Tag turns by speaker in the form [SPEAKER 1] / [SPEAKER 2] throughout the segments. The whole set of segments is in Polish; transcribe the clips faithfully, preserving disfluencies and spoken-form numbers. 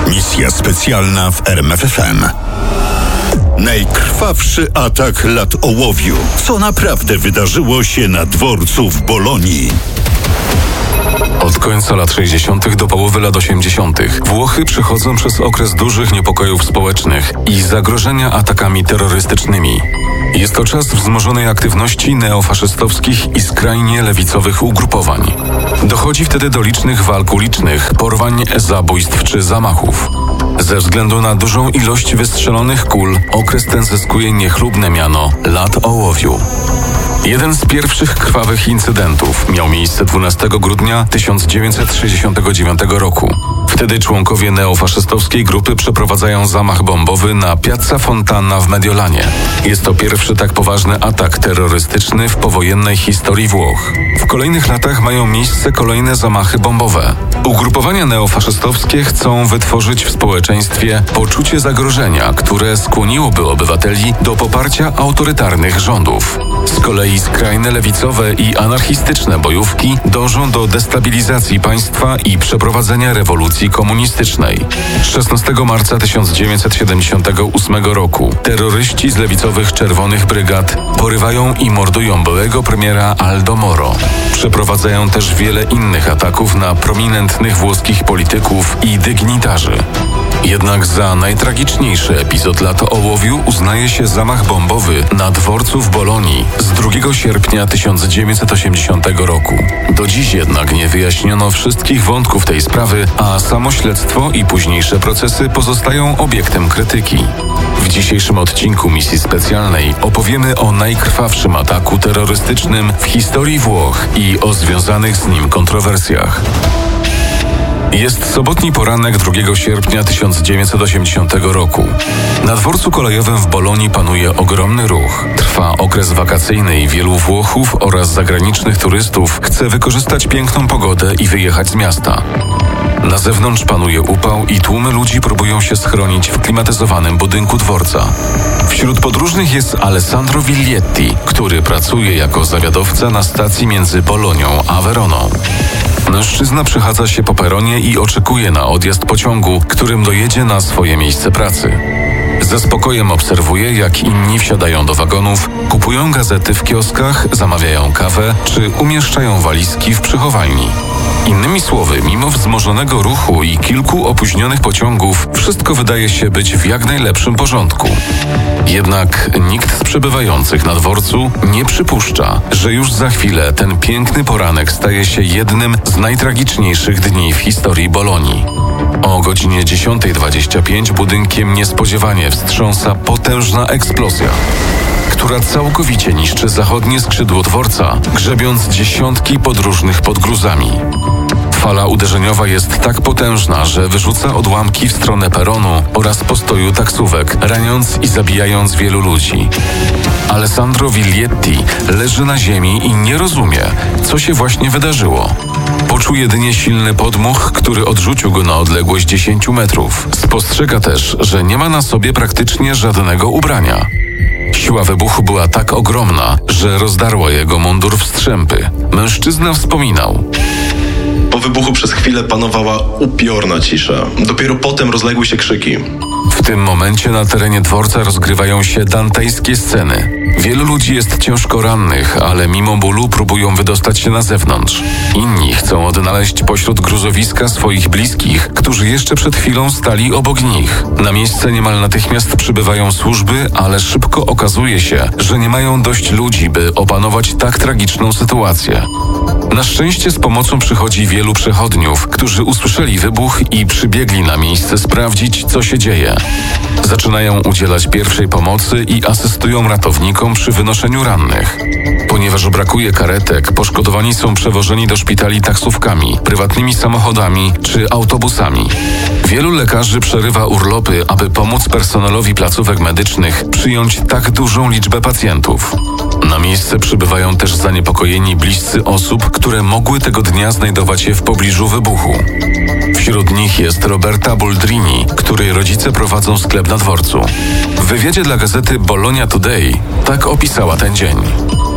[SPEAKER 1] Misja specjalna w R M F F M. Najkrwawszy atak lat ołowiu. Co naprawdę wydarzyło się na dworcu w Bolonii?
[SPEAKER 2] Od końca lat sześćdziesiątych do połowy lat osiemdziesiątych Włochy przechodzą przez okres dużych niepokojów społecznych i zagrożenia atakami terrorystycznymi. Jest to czas wzmożonej aktywności neofaszystowskich i skrajnie lewicowych ugrupowań. Dochodzi wtedy do licznych walk ulicznych, porwań, zabójstw czy zamachów. Ze względu na dużą ilość wystrzelonych kul, okres ten zyskuje niechlubne miano lat ołowiu. Jeden z pierwszych krwawych incydentów miał miejsce dwunastego grudnia tysiąc dziewięćset sześćdziesiątego dziewiątego roku. Wtedy członkowie neofaszystowskiej grupy przeprowadzają zamach bombowy na Piazza Fontana w Mediolanie. Jest to pierwszy tak poważny atak terrorystyczny w powojennej historii Włoch. W kolejnych latach mają miejsce kolejne zamachy bombowe. Ugrupowania neofaszystowskie chcą wytworzyć w społeczeństwie poczucie zagrożenia, które skłoniłoby obywateli do poparcia autorytarnych rządów. Z kolei skrajne lewicowe i anarchistyczne bojówki dążą do destabilizacji państwa i przeprowadzenia rewolucji komunistycznej. szesnastego marca tysiąc dziewięćset siedemdziesiątego ósmego roku terroryści z lewicowych Czerwonych Brygad porywają i mordują byłego premiera Aldo Moro. Przeprowadzają też wiele innych ataków na prominentnych włoskich polityków i dygnitarzy. Jednak za najtragiczniejszy epizod lat ołowiu uznaje się zamach bombowy na dworcu w Bolonii z drugiego sierpnia tysiąc dziewięćset osiemdziesiątego roku. Do dziś jednak nie wyjaśniono wszystkich wątków tej sprawy, a samo śledztwo i późniejsze procesy pozostają obiektem krytyki. W dzisiejszym odcinku misji specjalnej opowiemy o najkrwawszym ataku terrorystycznym w historii Włoch i o związanych z nim kontrowersjach. Jest sobotni poranek drugiego sierpnia tysiąc dziewięćset osiemdziesiątego roku. Na dworcu kolejowym w Bolonii panuje ogromny ruch. Trwa okres wakacyjny i wielu Włochów oraz zagranicznych turystów chce wykorzystać piękną pogodę i wyjechać z miasta. Na zewnątrz panuje upał i tłumy ludzi próbują się schronić w klimatyzowanym budynku dworca. Wśród podróżnych jest Alessandro Viglietti, który pracuje jako zawiadowca na stacji między Bolonią a Weroną. Mężczyzna przechadza się po peronie i oczekuje na odjazd pociągu, którym dojedzie na swoje miejsce pracy. Ze spokojem obserwuje, jak inni wsiadają do wagonów, kupują gazety w kioskach, zamawiają kawę czy umieszczają walizki w przechowalni. Innymi słowy, mimo wzmożonego ruchu i kilku opóźnionych pociągów, wszystko wydaje się być w jak najlepszym porządku. Jednak nikt z przebywających na dworcu nie przypuszcza, że już za chwilę ten piękny poranek staje się jednym z najtragiczniejszych dni w historii Bolonii. O godzinie dziesiąta dwadzieścia pięć budynkiem niespodziewanie wstrząsa potężna eksplozja, która całkowicie niszczy zachodnie skrzydło dworca, grzebiąc dziesiątki podróżnych pod gruzami. Fala uderzeniowa jest tak potężna, że wyrzuca odłamki w stronę peronu oraz postoju taksówek, raniąc i zabijając wielu ludzi. Alessandro Viglietti leży na ziemi i nie rozumie, co się właśnie wydarzyło. Poczuł jedynie silny podmuch, który odrzucił go na odległość dziesięciu metrów. Spostrzega też, że nie ma na sobie praktycznie żadnego ubrania. Siła wybuchu była tak ogromna, że rozdarła jego mundur w strzępy. Mężczyzna wspominał:
[SPEAKER 3] Po wybuchu przez chwilę panowała upiorna cisza. Dopiero potem rozległy się krzyki.
[SPEAKER 2] W tym momencie na terenie dworca rozgrywają się dantejskie sceny. Wielu ludzi jest ciężko rannych, ale mimo bólu próbują wydostać się na zewnątrz. Inni chcą odnaleźć pośród gruzowiska swoich bliskich, którzy jeszcze przed chwilą stali obok nich. Na miejsce niemal natychmiast przybywają służby, ale szybko okazuje się, że nie mają dość ludzi, by opanować tak tragiczną sytuację. Na szczęście z pomocą przychodzi wielu przechodniów, którzy usłyszeli wybuch i przybiegli na miejsce sprawdzić, co się dzieje. Zaczynają udzielać pierwszej pomocy i asystują ratownikom przy wynoszeniu rannych. Ponieważ brakuje karetek, poszkodowani są przewożeni do szpitali taksówkami, prywatnymi samochodami czy autobusami. Wielu lekarzy przerywa urlopy, aby pomóc personelowi placówek medycznych przyjąć tak dużą liczbę pacjentów. Na miejsce przybywają też zaniepokojeni bliscy osób, które mogły tego dnia znajdować się w pobliżu wybuchu. Wśród nich jest Roberta Boldrini, której rodzice prowadzą sklep na dworcu. W wywiadzie dla gazety Bologna Today tak opisała ten dzień.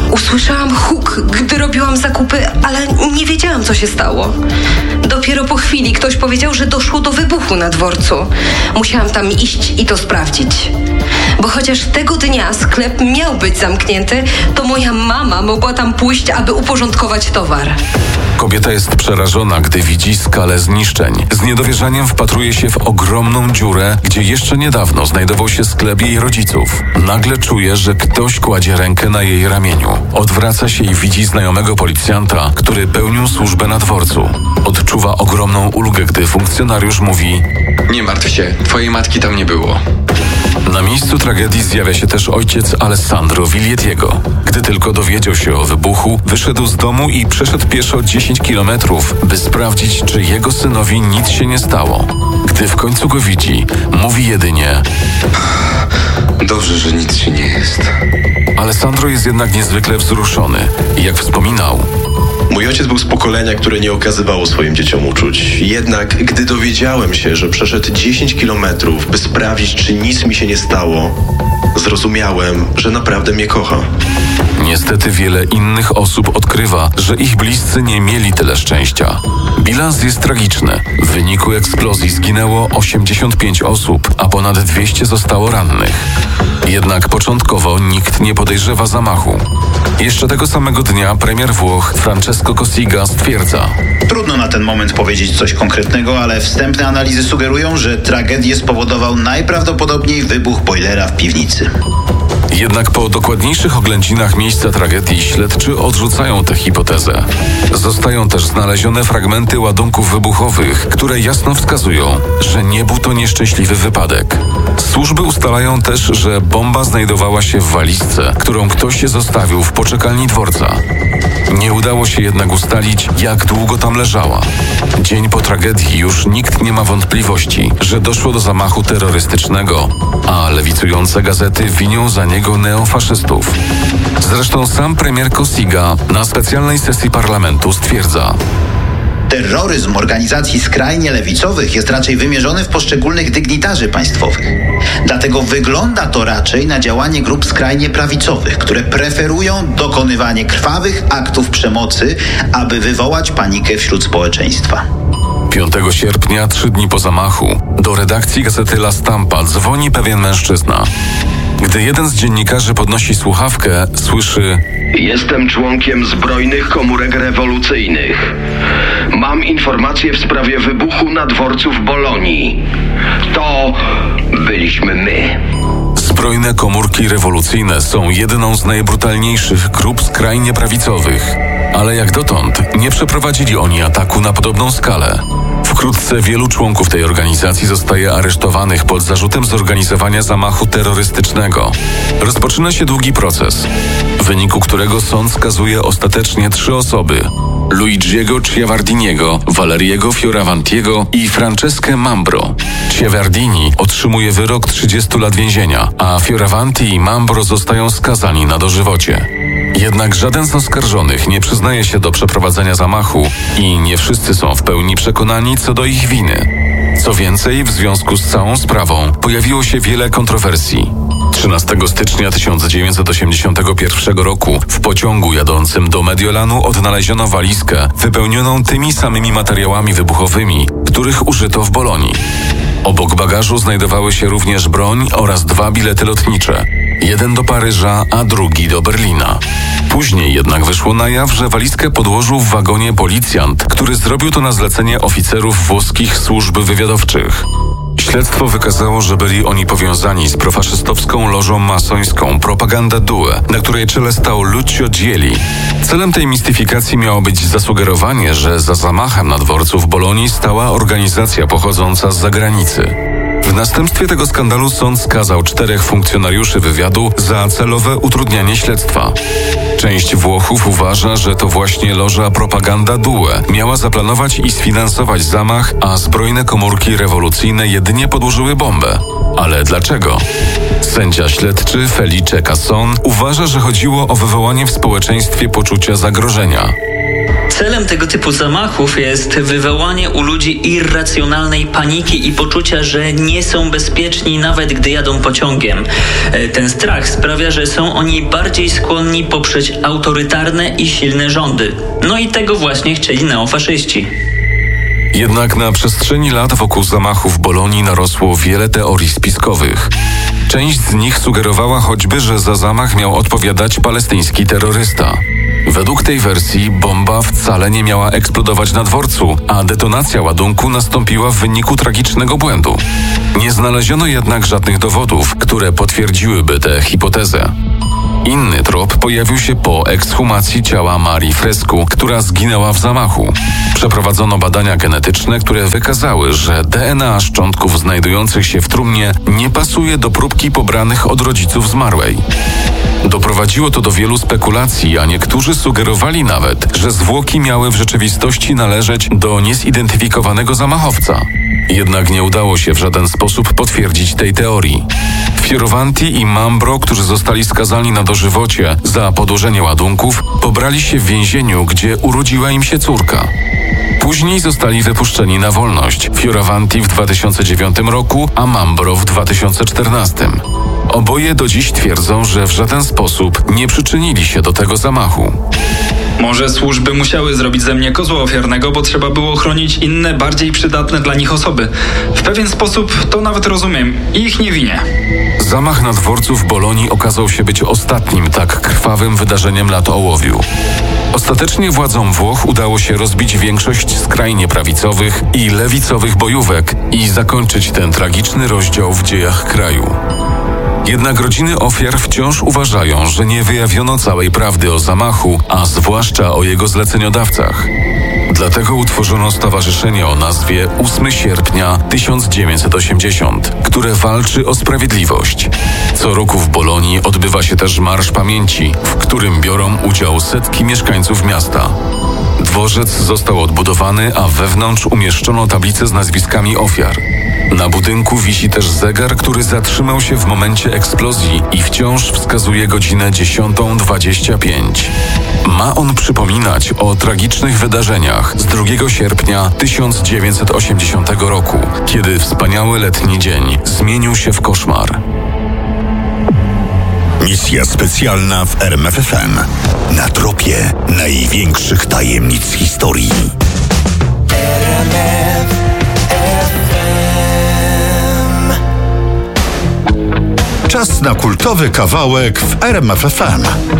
[SPEAKER 4] Usłyszałam huk, gdy robiłam zakupy, ale nie wiedziałam, co się stało. Dopiero po chwili ktoś powiedział, że doszło do wybuchu na dworcu. Musiałam tam iść i to sprawdzić. Bo chociaż tego dnia sklep miał być zamknięty, to moja mama mogła tam pójść, aby uporządkować towar.
[SPEAKER 2] Kobieta jest przerażona, gdy widzi skalę zniszczeń. Z niedowierzaniem wpatruje się w ogromną dziurę, gdzie jeszcze niedawno znajdował się sklep jej rodziców. Nagle czuje, że ktoś kładzie rękę na jej ramieniu. Odwraca się i widzi znajomego policjanta, który pełnił służbę na dworcu. Odczuwa ogromną ulgę, gdy funkcjonariusz mówi:
[SPEAKER 5] nie martw się, twojej matki tam nie było.
[SPEAKER 2] Na miejscu tragedii zjawia się też ojciec Alessandro Vigliettiego. Gdy tylko dowiedział się o wybuchu, wyszedł z domu i przeszedł pieszo dziesięć kilometrów, by sprawdzić, czy jego synowi nic się nie stało. Gdy w końcu go widzi, mówi jedynie:
[SPEAKER 5] dobrze, że nic się nie jest.
[SPEAKER 2] Alessandro jest jednak niezwykle wzruszony i jak wspominał:
[SPEAKER 3] mój ojciec był z pokolenia, które nie okazywało swoim dzieciom uczuć. Jednak gdy dowiedziałem się, że przeszedł dziesięć kilometrów, by sprawdzić, czy nic mi się nie stało, zrozumiałem, że naprawdę mnie kocha.
[SPEAKER 2] Niestety wiele innych osób odkrywa, że ich bliscy nie mieli tyle szczęścia. Bilans jest tragiczny. W wyniku eksplozji zginęło osiemdziesiąt pięć osób, a ponad dwieście zostało rannych. Jednak początkowo nikt nie podejrzewa zamachu. Jeszcze tego samego dnia premier Włoch Francesco Cossiga stwierdza:
[SPEAKER 6] trudno na ten moment powiedzieć coś konkretnego, ale wstępne analizy sugerują, że tragedię spowodował najprawdopodobniej wybuch bojlera w piwnicy.
[SPEAKER 2] Jednak po dokładniejszych oględzinach miejsca tragedii śledczy odrzucają tę hipotezę. Zostają też znalezione fragmenty ładunków wybuchowych, które jasno wskazują, że nie był to nieszczęśliwy wypadek. Służby ustalają też, że bomba znajdowała się w walizce, którą ktoś zostawił w poczekalni dworca. Nie udało się jednak ustalić, jak długo tam leżała. Dzień po tragedii już nikt nie ma wątpliwości, że doszło do zamachu terrorystycznego, a lewicujące gazety winią za niego neofaszystów. Zresztą sam premier Cossiga na specjalnej sesji parlamentu stwierdza:
[SPEAKER 6] terroryzm organizacji skrajnie lewicowych jest raczej wymierzony w poszczególnych dygnitarzy państwowych. Dlatego wygląda to raczej na działanie grup skrajnie prawicowych, które preferują dokonywanie krwawych aktów przemocy, aby wywołać panikę wśród społeczeństwa.
[SPEAKER 2] piątego sierpnia, trzy dni po zamachu, do redakcji gazety La Stampa dzwoni pewien mężczyzna. Gdy jeden z dziennikarzy podnosi słuchawkę, słyszy:
[SPEAKER 7] jestem członkiem zbrojnych komórek rewolucyjnych. Mam informacje w sprawie wybuchu na dworcu w Bolonii. To byliśmy my.
[SPEAKER 2] Zbrojne komórki rewolucyjne są jedną z najbrutalniejszych grup skrajnie prawicowych, ale jak dotąd nie przeprowadzili oni ataku na podobną skalę. Wkrótce wielu członków tej organizacji zostaje aresztowanych pod zarzutem zorganizowania zamachu terrorystycznego. Rozpoczyna się długi proces, w wyniku którego sąd skazuje ostatecznie trzy osoby: Luigiego Ciavardiniego, Valeriego Fioravantiego i Franceskę Mambro. Ciavardini otrzymuje wyrok trzydziestu lat więzienia, a Fioravanti i Mambro zostają skazani na dożywocie. Jednak żaden z oskarżonych nie przyznaje się do przeprowadzenia zamachu i nie wszyscy są w pełni przekonani co do ich winy. Co więcej, w związku z całą sprawą pojawiło się wiele kontrowersji. trzynastego stycznia tysiąc dziewięćset osiemdziesiątego pierwszego roku w pociągu jadącym do Mediolanu odnaleziono walizkę wypełnioną tymi samymi materiałami wybuchowymi, których użyto w Bolonii. Obok bagażu znajdowały się również broń oraz dwa bilety lotnicze. Jeden do Paryża, a drugi do Berlina. Później jednak wyszło na jaw, że walizkę podłożył w wagonie policjant, który zrobił to na zlecenie oficerów włoskich służb wywiadowczych. Śledztwo wykazało, że byli oni powiązani z profaszystowską lożą masońską Propaganda Due, na której czele stał Lucio Gieli. Celem tej mistyfikacji miało być zasugerowanie, że za zamachem na dworcu w Bolonii stała organizacja pochodząca z zagranicy. W następstwie tego skandalu sąd skazał czterech funkcjonariuszy wywiadu za celowe utrudnianie śledztwa. Część Włochów uważa, że to właśnie loża Propaganda Due miała zaplanować i sfinansować zamach, a zbrojne komórki rewolucyjne jedynie podłożyły bombę. Ale dlaczego? Sędzia śledczy Felice Casson uważa, że chodziło o wywołanie w społeczeństwie poczucia zagrożenia.
[SPEAKER 8] Celem tego typu zamachów jest wywołanie u ludzi irracjonalnej paniki i poczucia, że nie są bezpieczni nawet gdy jadą pociągiem. Ten strach sprawia, że są oni bardziej skłonni poprzeć autorytarne i silne rządy. No i tego właśnie chcieli neofaszyści.
[SPEAKER 2] Jednak na przestrzeni lat wokół zamachu w Bolonii narosło wiele teorii spiskowych. Część z nich sugerowała choćby, że za zamach miał odpowiadać palestyński terrorysta. Według tej wersji bomba wcale nie miała eksplodować na dworcu, a detonacja ładunku nastąpiła w wyniku tragicznego błędu. Nie znaleziono jednak żadnych dowodów, które potwierdziłyby tę hipotezę. Inny trop pojawił się po ekshumacji ciała Marii Frescu, która zginęła w zamachu. Przeprowadzono badania genetyczne, które wykazały, że D N A szczątków znajdujących się w trumnie nie pasuje do próbki pobranych od rodziców zmarłej. Doprowadziło to do wielu spekulacji, a niektórzy sugerowali nawet, że zwłoki miały w rzeczywistości należeć do niezidentyfikowanego zamachowca. Jednak nie udało się w żaden sposób potwierdzić tej teorii. Fioravanti i Mambro, którzy zostali skazani na dożywocie za podłożenie ładunków, pobrali się w więzieniu, gdzie urodziła im się córka. Później zostali wypuszczeni na wolność. Fioravanti w dwa tysiące dziewiątym roku, a Mambro w dwa tysiące czternastym. Oboje do dziś twierdzą, że w żaden sposób nie przyczynili się do tego zamachu.
[SPEAKER 9] Może służby musiały zrobić ze mnie kozła ofiarnego, bo trzeba było chronić inne, bardziej przydatne dla nich osoby. W pewien sposób to nawet rozumiem i ich nie winię.
[SPEAKER 2] Zamach na dworcu w Bolonii okazał się być ostatnim tak krwawym wydarzeniem lat ołowiu. Ostatecznie władzom Włoch udało się rozbić większość skrajnie prawicowych i lewicowych bojówek i zakończyć ten tragiczny rozdział w dziejach kraju. Jednak rodziny ofiar wciąż uważają, że nie wyjawiono całej prawdy o zamachu, a zwłaszcza o jego zleceniodawcach. Dlatego utworzono stowarzyszenie o nazwie ósmego sierpnia tysiąc dziewięćset osiemdziesiąt, które walczy o sprawiedliwość. Co roku w Bolonii odbywa się też Marsz Pamięci, w którym biorą udział setki mieszkańców miasta. Dworzec został odbudowany, a wewnątrz umieszczono tablicę z nazwiskami ofiar. Na budynku wisi też zegar, który zatrzymał się w momencie eksplozji i wciąż wskazuje godzinę dziesiątą dwadzieścia pięć. Ma on przypominać o tragicznych wydarzeniach z drugiego sierpnia tysiąc dziewięćset osiemdziesiątego roku, kiedy wspaniały letni dzień zmienił się w koszmar.
[SPEAKER 1] Misja specjalna w R M F F M. Na tropie największych tajemnic historii. Czas na kultowy kawałek w R M F F M.